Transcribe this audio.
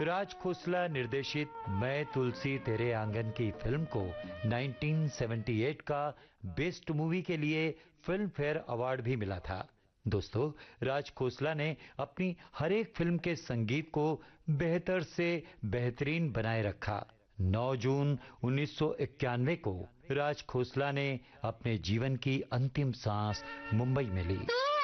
राज खोसला निर्देशित मैं तुलसी तेरे आंगन की फिल्म को 1978 का बेस्ट मूवी के लिए फिल्म फेयर अवार्ड भी मिला था। दोस्तों, राज खोसला ने अपनी हर एक फिल्म के संगीत को बेहतर से बेहतरीन बनाए रखा। 9 जून 1991 को राज खोसला ने अपने जीवन की अंतिम सांस मुंबई में ली।